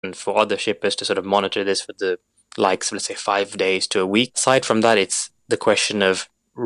important for other shippers to sort of monitor this for the likes of, let's say, 5 days to a week. Aside from that, it's the question of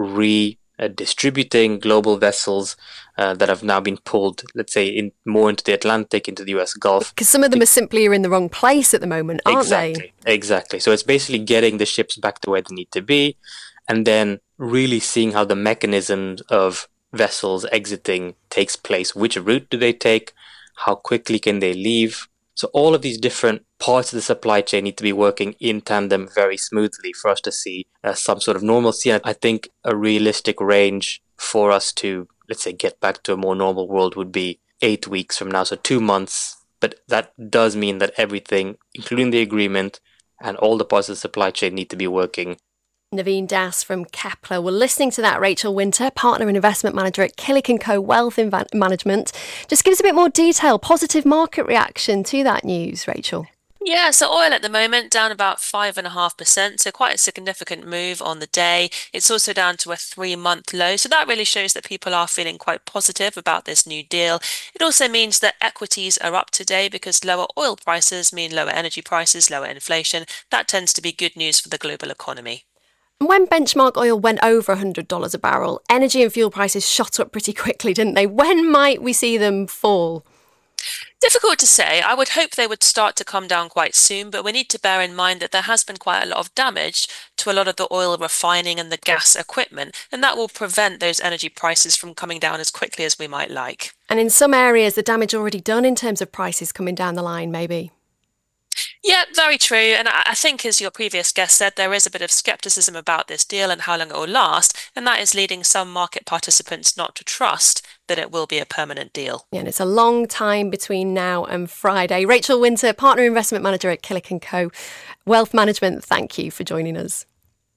distributing global vessels that have now been pulled, let's say, more into the Atlantic, into the US Gulf. Because some of them are simply in the wrong place at the moment, aren't they? Exactly. So it's basically getting the ships back to where they need to be, and then really seeing how the mechanisms of vessels exiting takes place. Which route do they take? How quickly can they leave? So all of these different parts of the supply chain need to be working in tandem very smoothly for us to see some sort of normalcy. And I think a realistic range for us to, let's say, get back to a more normal world would be 8 weeks from now, so 2 months. But that does mean that everything, including the agreement and all the parts of the supply chain, need to be working. Naveen Das from Kepler. We're listening to that. Rachel Winter, partner and investment manager at Killick & Co Wealth Management. Just give us a bit more detail, positive market reaction to that news, Rachel. Yeah, so oil at the moment down about 5.5%, so quite a significant move on the day. It's also down to a 3-month low, so that really shows that people are feeling quite positive about this new deal. It also means that equities are up today because lower oil prices mean lower energy prices, lower inflation. That tends to be good news for the global economy. When benchmark oil went over $100 a barrel, energy and fuel prices shot up pretty quickly, didn't they? When might we see them fall? Difficult to say. I would hope they would start to come down quite soon, but we need to bear in mind that there has been quite a lot of damage to a lot of the oil refining and the gas equipment, and that will prevent those energy prices from coming down as quickly as we might like. And in some areas, the damage already done in terms of prices coming down the line, maybe. Yeah, very true. And I think, as your previous guest said, there is a bit of scepticism about this deal and how long it will last. And that is leading some market participants not to trust that it will be a permanent deal. Yeah, and it's a long time between now and Friday. Rachel Winter, partner investment manager at Killick & Co Wealth Management, thank you for joining us.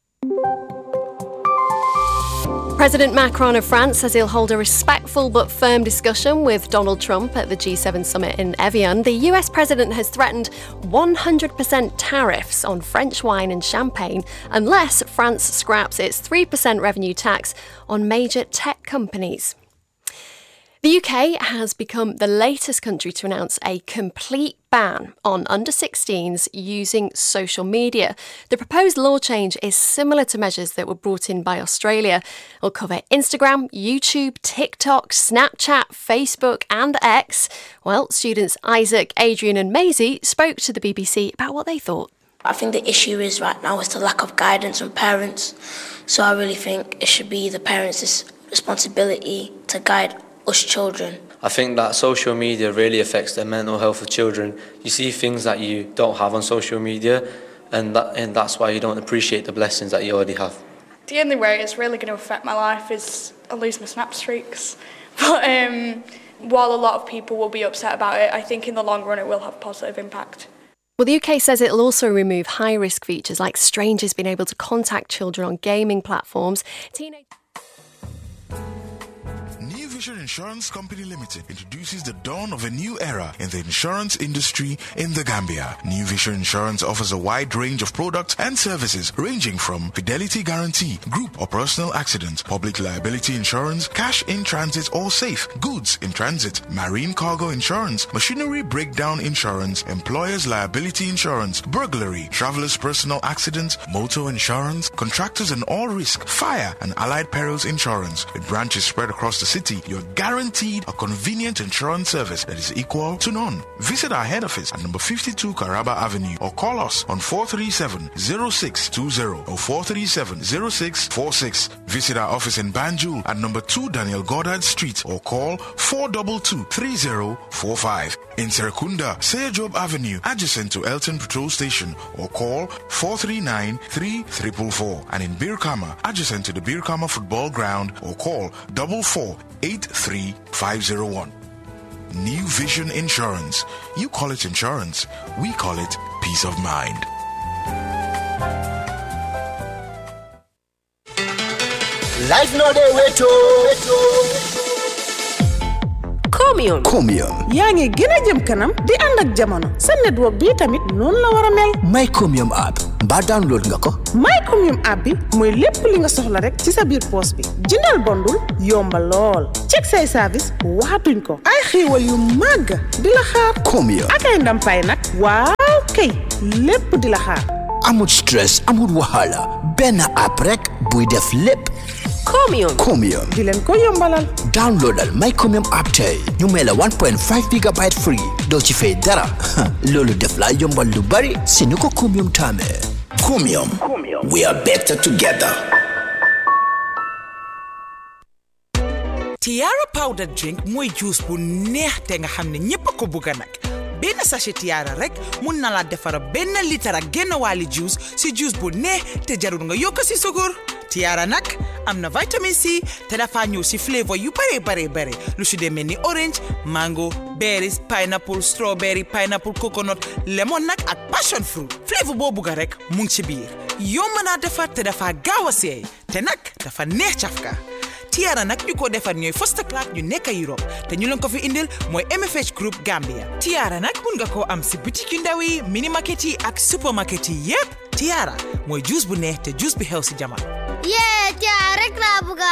President Macron of France says he'll hold a respectful but firm discussion with Donald Trump at the G7 summit in Evian. The US president has threatened 100% tariffs on French wine and champagne unless France scraps its 3% revenue tax on major tech companies. The UK has become the latest country to announce a complete ban on under-16s using social media. The proposed law change is similar to measures that were brought in by Australia. It'll cover Instagram, YouTube, TikTok, Snapchat, Facebook and X. Well, students Isaac, Adrian and Maisie spoke to the BBC about what they thought. I think the issue is right now is the lack of guidance from parents. So I really think it should be the parents' responsibility to guide us children. I think that social media really affects the mental health of children. You see things that you don't have on social media, and that's why you don't appreciate the blessings that you already have. The only way it's really going to affect my life is I lose my snap streaks. But while a lot of people will be upset about it, I think in the long run it will have a positive impact. Well, the UK says it'll also remove high-risk features like strangers being able to contact children on gaming platforms. New Vision Insurance Company Limited introduces the dawn of a new era in the insurance industry in the Gambia. New Vision Insurance offers a wide range of products and services ranging from fidelity guarantee, group or personal accident, public liability insurance, cash in transit or safe, goods in transit, marine cargo insurance, machinery breakdown insurance, employer's liability insurance, burglary, traveler's personal accident, motor insurance, contractors and all risk, fire and allied perils insurance. With branches spread across the city, you're guaranteed a convenient insurance service that is equal to none. Visit our head office at number 52 Caraba Avenue or call us on 437-0620 or 437-0646. Visit our office in Banjul at number 2 Daniel Goddard Street or call 422-3045. In Serekunda, Seyajob Avenue, adjacent to Elton Patrol Station or call 439-3444. And in Birkama, adjacent to the Birkama Football Ground or call 4483501. New Vision Insurance. You call it insurance, we call it peace of mind. Life no dey wait Chromium yaa ngi gën a jëm kanam di ànd ak jamono sa network bi tamit noonu la war a mel. My Chromium app mbaa download nga ko. My Chromium app bi mooy lépp li nga soxla rek ci sa biir poos bi jëndal bondul yomba lool check say service waxatuñ ko ay xéewal yu màgg di la xaar. Chromium ak ay ndampaay nag waaw kay lépp di la xaar. amul stress amul wahala benn app rek buy def lépp. Chromium di leen ko yombalal. downloadal My Chromium app tey ñu may la 1.5 gigabyte free doo ci fay dara loolu def la yombal lu bari si ni ko Chromium taamee. Chromium we are better together. Tiara powder drink mooy juice bu neex te nga xam ne ñépp ko bëgg nag. benn sachet Tiara rek mun na la defara benn litre ak genn wàlli juice si juice bu neex te jarul nga yokk si sukur. Tiara nag am na vitamin C te dafa ñëw si flavor yu bare lu si demee ni orange, mango, berries, pineapple, strawberry, pineapple, coconut, lemon nag ak passion fruit. Flavor boobu ga rek mu ngi ci biir. yomb naa defar te dafa gaaw a seey te nag dafa neex cafka. Tiara nag ñu ko defar ñooy First Class ñu nekk Europe te ñu leen ko fi indil mooy MFH Group Gambia. Tiara nag mun nga koo am si boutique yu ndaw yi, mini market yi ak supermarket yi yépp. Tiara mooy juice bu neex te juice bi xew si jamono. Tiara rek laa bëgga.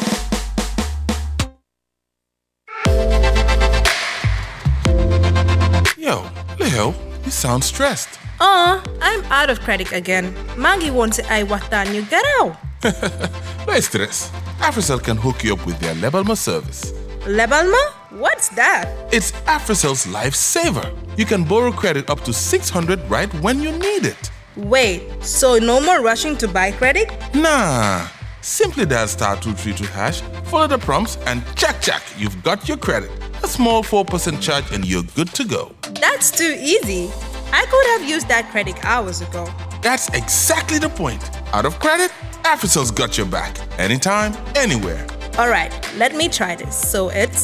Yo, Leo, you sound stressed. I'm out of credit again. Mangi wants I waxtaan ñu garaw. No stress. Africell can hook you up with their Lebalma service. Lebalma? What's that? It's Africell's lifesaver. You can borrow credit up to 600 right when you need it. Wait, so no more rushing to buy credit? Nah. Simply dial *232# follow the prompts, and check, you've got your credit. A small 4% charge and you're good to go. That's too easy. I could have used that credit hours ago. That's exactly the point. Out of credit, Africell's got your back. Anytime, anywhere. All right, let me try this. So it's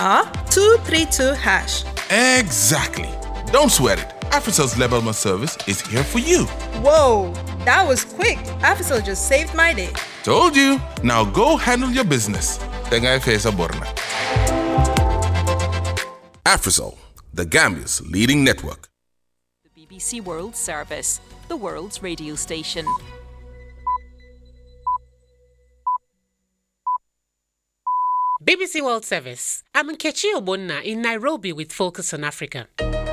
*232#. Exactly. Don't sweat it. Africell's Lebalma service is here for you. Whoa, that was quick. Africell just saved my day. Told you. Now go handle your business. Tenga Fesa Borna. Africell, the Gambia's leading network. The BBC World Service, the world's radio station. BBC World Service. I'm Nkechi Obonna in Nairobi with Focus on Africa.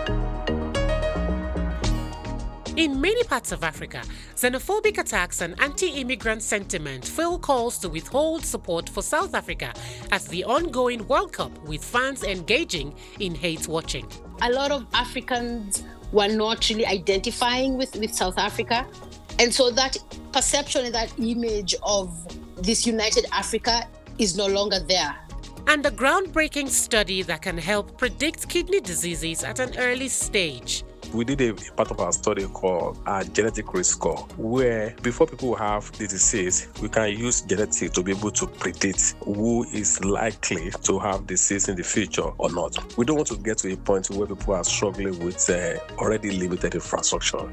In many parts of Africa, xenophobic attacks and anti-immigrant sentiment fuel calls to withhold support for South Africa as the ongoing World Cup, with fans engaging in hate watching. A lot of Africans were not really identifying with South Africa. And so that perception and that image of this united Africa is no longer there. And a groundbreaking study that can help predict kidney diseases at an early stage. We did a part of our study called a genetic risk score, where before people have the disease, we can use genetics to be able to predict who is likely to have disease in the future or not. We don't want to get to a point where people are struggling with already limited infrastructure.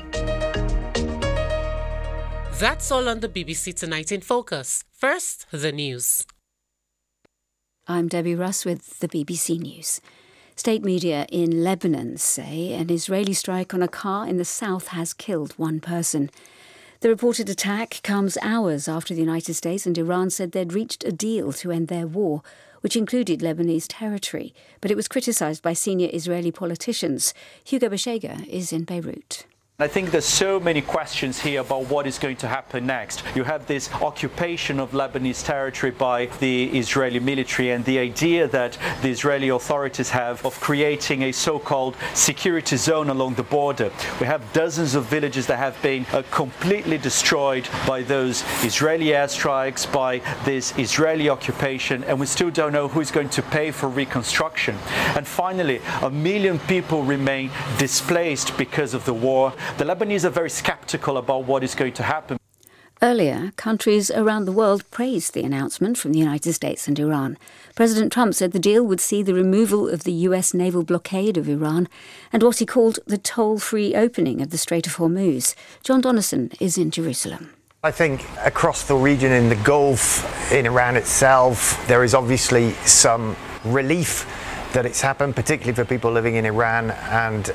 That's all on the BBC Tonight in Focus. First, the news. I'm Debbie Russ with the BBC News. State media in Lebanon say an Israeli strike on a car in the south has killed one person. The reported attack comes hours after the United States and Iran said they'd reached a deal to end their war, which included Lebanese territory, but it was criticised by senior Israeli politicians. Hugo Beshega is in Beirut. I think there's so many questions here about what is going to happen next. You have this occupation of Lebanese territory by the Israeli military and the idea that the Israeli authorities have of creating a so-called security zone along the border. We have dozens of villages that have been completely destroyed by those Israeli airstrikes, by this Israeli occupation, and we still don't know who's going to pay for reconstruction. And finally, 1 million people remain displaced because of the war. The Lebanese are very skeptical about what is going to happen. Earlier, countries around the world praised the announcement from the United States and Iran. President Trump said the deal would see the removal of the US naval blockade of Iran and what he called the toll-free opening of the Strait of Hormuz. John Donnison is in Jerusalem. I think across the region, in the Gulf, in Iran itself, there is obviously some relief that it's happened, particularly for people living in Iran and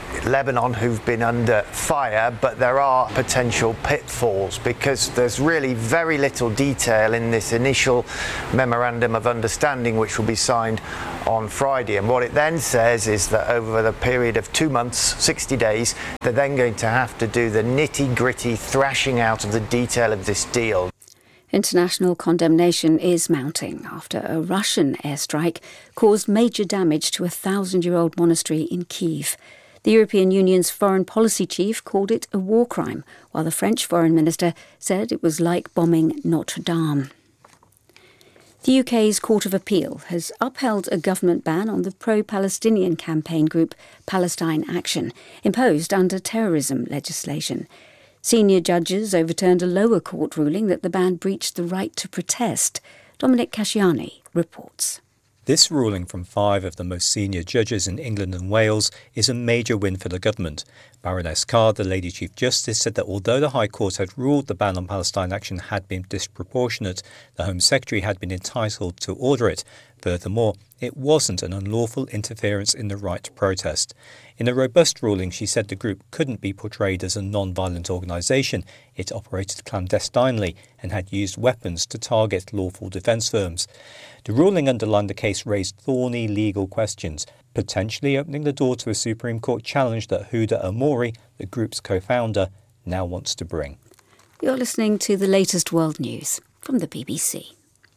Lebanon who've been under fire, but there are potential pitfalls because there's really very little detail in this initial memorandum of understanding which will be signed on Friday. And what it then says is that over the period of 2 months, 60 days, they're then going to have to do the nitty-gritty thrashing out of the detail of this deal. International condemnation is mounting after a Russian airstrike caused major damage to a 1,000-year-old monastery in Kyiv. The European Union's foreign policy chief called it a war crime, while the French foreign minister said it was like bombing Notre Dame. The UK's Court of Appeal has upheld a government ban on the pro-Palestinian campaign group Palestine Action, imposed under terrorism legislation. Senior judges overturned a lower court ruling that the ban breached the right to protest. Dominic Casciani reports. This ruling from 5 of the most senior judges in England and Wales is a major win for the government. Baroness Carr, the Lady Chief Justice, said that although the High Court had ruled the ban on Palestine Action had been disproportionate, the Home Secretary had been entitled to order it. Furthermore, it wasn't an unlawful interference in the right to protest. In a robust ruling, she said the group couldn't be portrayed as a non-violent organisation. It operated clandestinely and had used weapons to target lawful defence firms. The ruling underlined the case raised thorny legal questions, potentially opening the door to a Supreme Court challenge that Huda Amori, the group's co-founder, now wants to bring. You're listening to the latest world news from the BBC.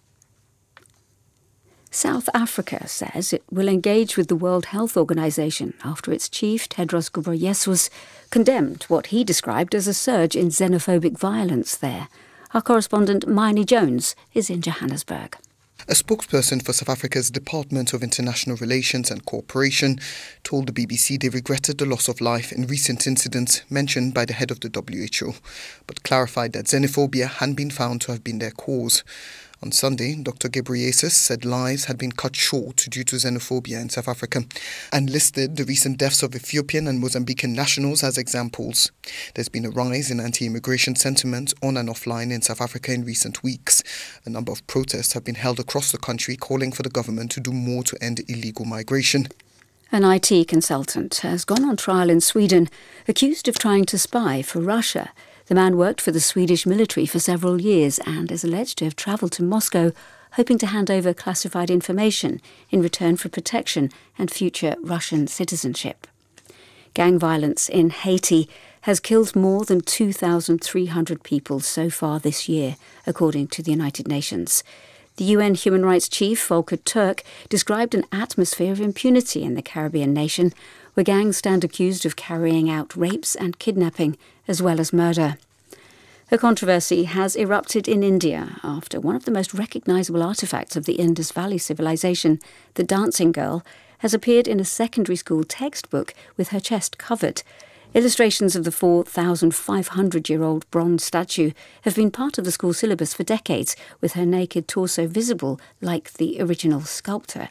South Africa says it will engage with the World Health Organization after its chief, Tedros Ghebreyesus, condemned what he described as a surge in xenophobic violence there. Our correspondent, Miney Jones, is in Johannesburg. A spokesperson for South Africa's Department of International Relations and Cooperation told the BBC they regretted the loss of life in recent incidents mentioned by the head of the WHO, but clarified that xenophobia hadn't been found to have been their cause. On Sunday, Dr. Ghebreyesus said lives had been cut short due to xenophobia in South Africa and listed the recent deaths of Ethiopian and Mozambican nationals as examples. There's been a rise in anti-immigration sentiment on and offline in South Africa in recent weeks. A number of protests have been held across the country calling for the government to do more to end illegal migration. An IT consultant has gone on trial in Sweden, accused of trying to spy for Russia. The man worked for the Swedish military for several years and is alleged to have travelled to Moscow, hoping to hand over classified information in return for protection and future Russian citizenship. Gang violence in Haiti has killed more than 2,300 people so far this year, according to the United Nations. The UN Human Rights Chief, Volker Turk, described an atmosphere of impunity in the Caribbean nation, where gangs stand accused of carrying out rapes and kidnapping, as well as murder. A controversy has erupted in India after one of the most recognisable artefacts of the Indus Valley civilization, the dancing girl, has appeared in a secondary school textbook with her chest covered. Illustrations of the 4,500-year-old bronze statue have been part of the school syllabus for decades, with her naked torso visible like the original sculpture.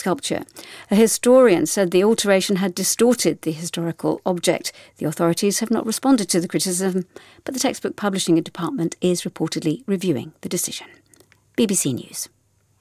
A historian said the alteration had distorted the historical object. The authorities have not responded to the criticism, but the textbook publishing department is reportedly reviewing the decision. BBC News.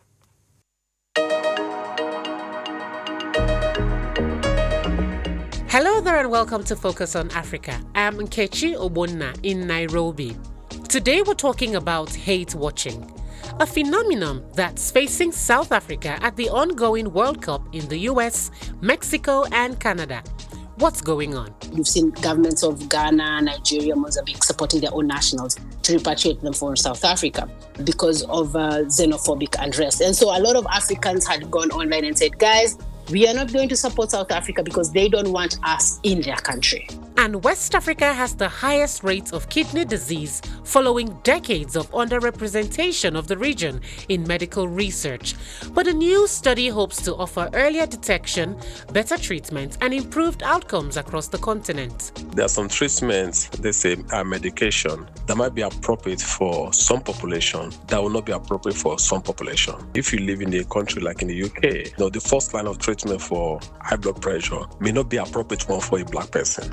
Hello there and welcome to Focus on Africa. I'm Nkechi Obonna in Nairobi. Today we're talking about hate watching, a phenomenon that's facing South Africa at the ongoing World Cup in the US, Mexico and Canada. What's going on? You've seen governments of Ghana, Nigeria, Mozambique supporting their own nationals to repatriate them from South Africa because of xenophobic unrest. And so a lot of Africans had gone online and said, guys, we are not going to support South Africa because they don't want us in their country. And West Africa has the highest rates of kidney disease following decades of underrepresentation of the region in medical research. But a new study hopes to offer earlier detection, better treatment, and improved outcomes across the continent. There are some treatments, they say, are medication that might be appropriate for some population that will not be appropriate for some population. If you live in a country like in the UK, the first line of treatment for high blood pressure may not be appropriate one for a black person.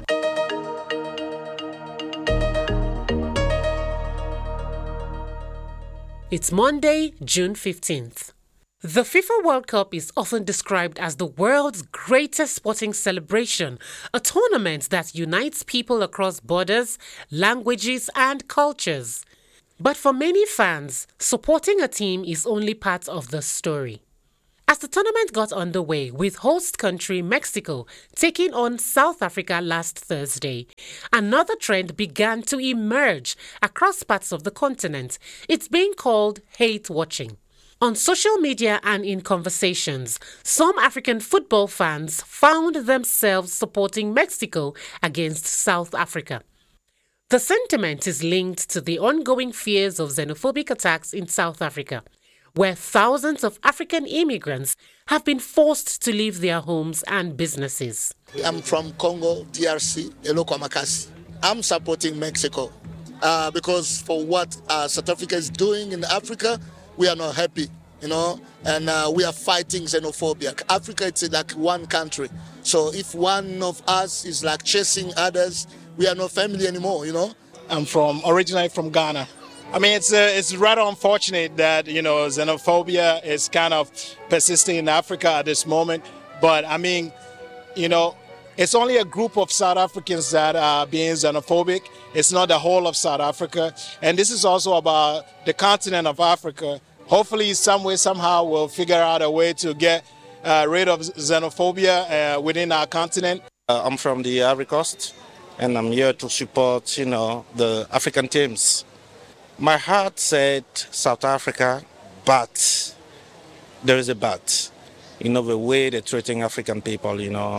It's Monday, June 15th. The FIFA World Cup is often described as the world's greatest sporting celebration, a tournament that unites people across borders, languages, and cultures. But for many fans, supporting a team is only part of the story. As the tournament got underway, with host country Mexico taking on South Africa last Thursday, another trend began to emerge across parts of the continent. It's being called hate watching. On social media and in conversations, some African football fans found themselves supporting Mexico against South Africa. The sentiment is linked to the ongoing fears of xenophobic attacks in South Africa, where thousands of African immigrants have been forced to leave their homes and businesses. I'm from Congo, DRC, Eloko Makasi. I'm supporting Mexico because for what South Africa is doing in Africa, we are not happy, and we are fighting xenophobia. Africa, it's like one country. So if one of us is like chasing others, we are not family anymore, I'm originally from Ghana. I mean, it's rather unfortunate that, xenophobia is kind of persisting in Africa at this moment. But I mean, it's only a group of South Africans that are being xenophobic. It's not the whole of South Africa. And this is also about the continent of Africa. Hopefully, some way, somehow, we'll figure out a way to get rid of xenophobia within our continent. I'm from the Ivory Coast, and I'm here to support, the African teams. My heart said South Africa, but there is a but. The way they're treating African people,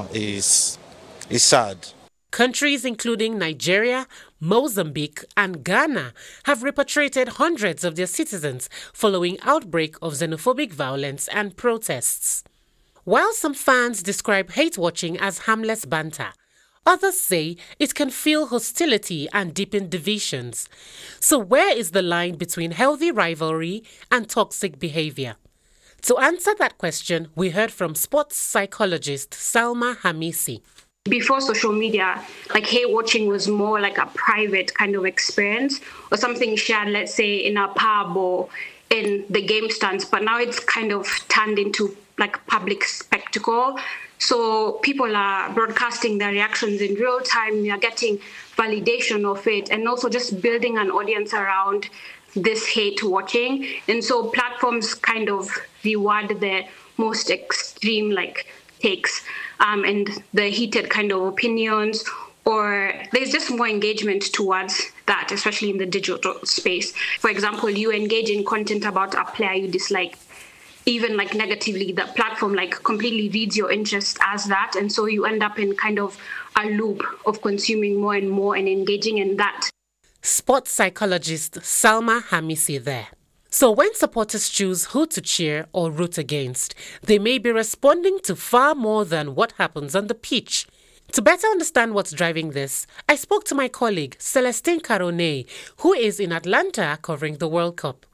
is sad. Countries including Nigeria, Mozambique, and Ghana have repatriated hundreds of their citizens following outbreak of xenophobic violence and protests. While some fans describe hate watching as harmless banter, others say it can fuel hostility and deepen divisions. So where is the line between healthy rivalry and toxic behavior? To answer that question, we heard from sports psychologist Salma Hamisi. Before social media, hate watching was more like a private kind of experience or something shared, let's say, in a pub or in the game stands. But now it's kind of turned into public spectacle. So people are broadcasting their reactions in real time. We are getting validation of it and also just building an audience around this hate watching. And so platforms kind of reward the most extreme takes and the heated kind of opinions, or there's just more engagement towards that, especially in the digital space. For example, you engage in content about a player you dislike, even negatively, the platform completely reads your interest as that. And so you end up in kind of a loop of consuming more and more and engaging in that. Sports psychologist Salma Hamisi there. So when supporters choose who to cheer or root against, they may be responding to far more than what happens on the pitch. To better understand what's driving this, I spoke to my colleague Celestine Caronnet, who is in Atlanta covering the World Cup.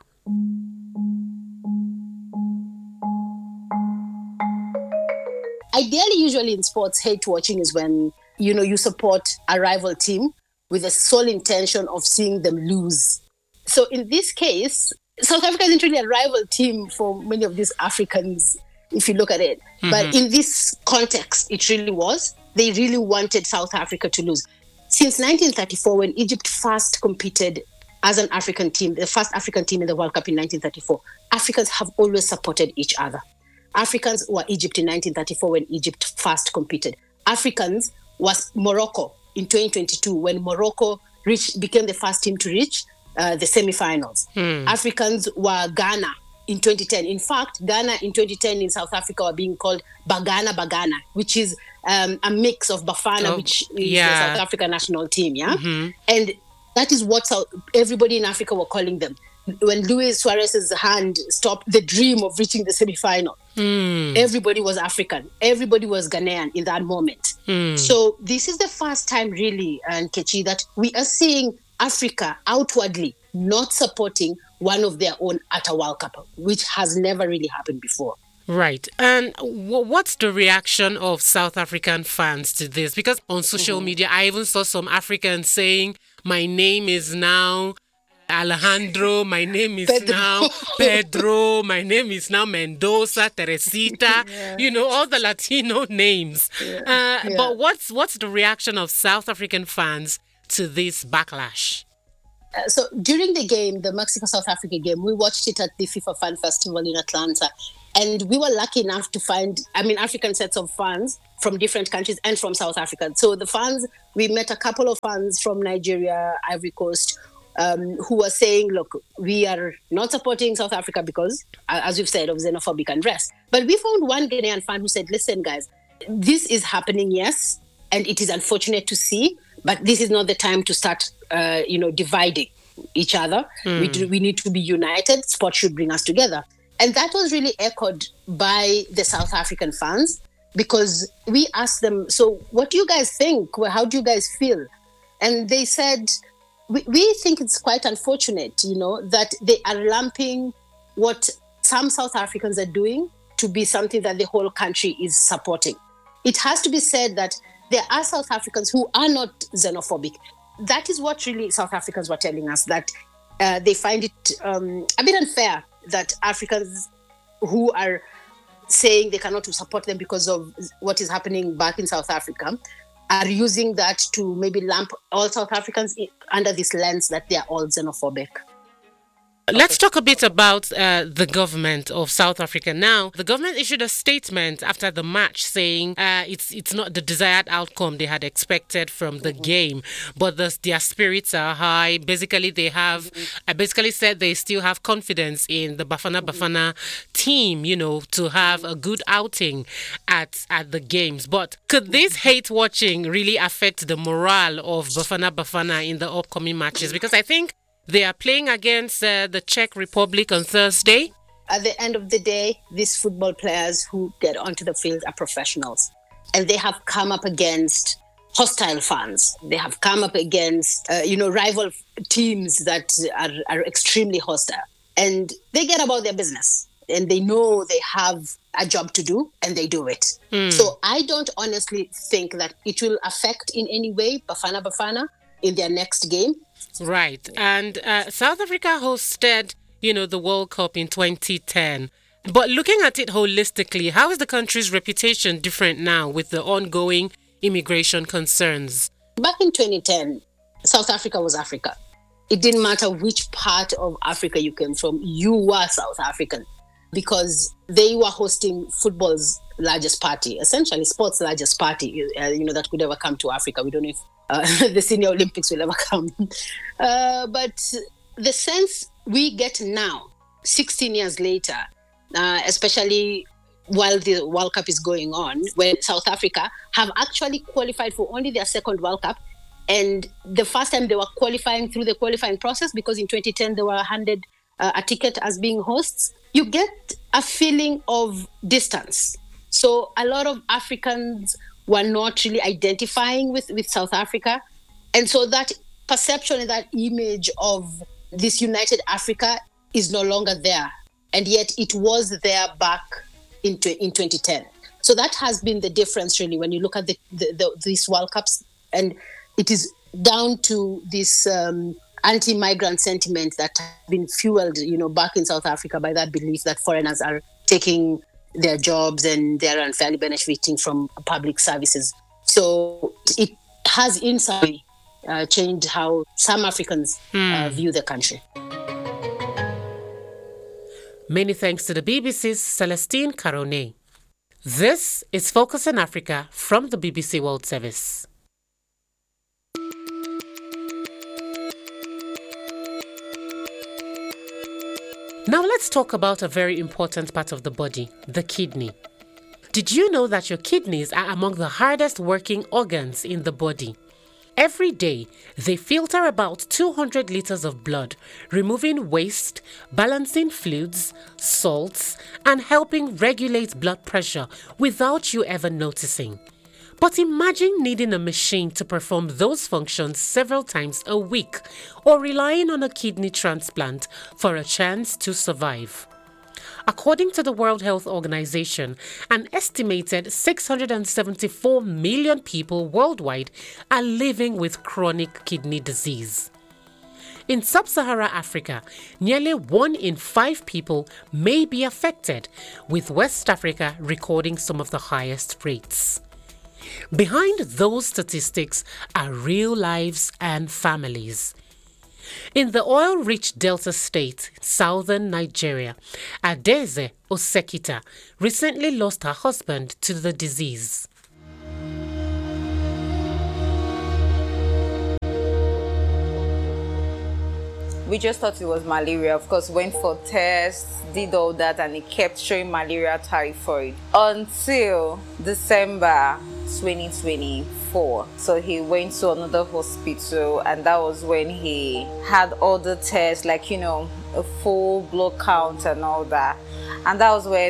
Ideally, usually in sports, hate watching is when, you support a rival team with the sole intention of seeing them lose. So in this case, South Africa isn't really a rival team for many of these Africans, if you look at it. Mm-hmm. But in this context, it really was. They really wanted South Africa to lose. Since 1934, when Egypt first competed as an African team, the first African team in the World Cup in 1934, Africans have always supported each other. Africans were Egypt in 1934 when Egypt first competed. Africans was Morocco in 2022 when Morocco became the first team to reach the semi-finals. Africans were Ghana in 2010. In fact, Ghana in 2010 in South Africa were being called Bagana, which is a mix of Bafana, which is the South Africa national team, And that is what everybody in Africa were calling them. When Luis Suarez's hand stopped the dream of reaching the semi-final, everybody was African. Everybody was Ghanaian in that moment. So this is the first time really, Nkechi, that we are seeing Africa outwardly not supporting one of their own at a World Cup, which has never really happened before. Right. And what's the reaction of South African fans to this? Because on social media, I even saw some Africans saying, my name is now Alejandro, my name is now Pedro, my name is now Mendoza, Teresita, all the Latino names. But what's the reaction of South African fans to this backlash? So during the game, the Mexico-South Africa game, we watched it at the FIFA Fan Festival in Atlanta. And we were lucky enough to find, African sets of fans from different countries and from South Africa. So the fans, we met a couple of fans from Nigeria, Ivory Coast, who were saying, look, we are not supporting South Africa because, as we've said, of xenophobic unrest. But we found one Ghanaian fan who said, listen, guys, this is happening, yes, and it is unfortunate to see, but this is not the time to start, dividing each other. We need to be united. Sport should bring us together. And that was really echoed by the South African fans because we asked them, so what do you guys think? Well, how do you guys feel? And they said, we think it's quite unfortunate, that they are lumping what some South Africans are doing to be something that the whole country is supporting. It has to be said that there are South Africans who are not xenophobic. That is what really South Africans were telling us, that they find it a bit unfair that Africans who are saying they cannot support them because of what is happening back in South Africa are using that to maybe lump all South Africans under this lens that they are all xenophobic. Let's talk a bit about the government of South Africa now. The government issued a statement after the match saying it's not the desired outcome they had expected from the game, but their spirits are high. Basically, they have said they still have confidence in the Bafana team, to have a good outing at the games. But could this hate watching really affect the morale of Bafana in the upcoming matches? Because I think they are playing against the Czech Republic on Thursday. At the end of the day, these football players who get onto the field are professionals. And they have come up against hostile fans. They have come up against, rival teams that are extremely hostile. And they get about their business. And they know they have a job to do, and they do it. So I don't honestly think that it will affect in any way Bafana in their next game. Right. And South Africa hosted, the World Cup in 2010. But looking at it holistically, how is the country's reputation different now with the ongoing immigration concerns? Back in 2010, South Africa was Africa. It didn't matter which part of Africa you came from, you were South African because they were hosting football's largest party, essentially sports' largest party, that could ever come to Africa. We don't know if the Senior Olympics will ever come. But the sense we get now, 16 years later, especially while the World Cup is going on, when South Africa have actually qualified for only their second World Cup, and the first time they were qualifying through the qualifying process, because in 2010 they were handed a ticket as being hosts, you get a feeling of distance. So a lot of Africans were not really identifying with South Africa. And so that perception and that image of this united Africa is no longer there. And yet it was there back in 2010. So that has been the difference really when you look at these World Cups. And it is down to this anti-migrant sentiment that has been fueled, back in South Africa by that belief that foreigners are taking their jobs and they're unfairly benefiting from public services. So it has in some way changed how some Africans view the country. Many thanks to the BBC's Celestine Caronet. This is Focus on Africa from the BBC World Service. Now let's talk about a very important part of the body, the kidney. Did you know that your kidneys are among the hardest working organs in the body? Every day, they filter about 200 liters of blood, removing waste, balancing fluids, salts, and helping regulate blood pressure without you ever noticing. But imagine needing a machine to perform those functions several times a week, or relying on a kidney transplant for a chance to survive. According to the World Health Organization, an estimated 674 million people worldwide are living with chronic kidney disease. In sub-Saharan Africa, nearly 1 in 5 people may be affected, with West Africa recording some of the highest rates. Behind those statistics are real lives and families. In the oil-rich Delta State, southern Nigeria, Adeze Osekita recently lost her husband to the disease. We just thought it was malaria. Of course, went for tests, did all that, and it kept showing malaria typhoid until December 2024. So he went to another hospital, and that was when he had all the tests, like, a full blood count and all that. And that was when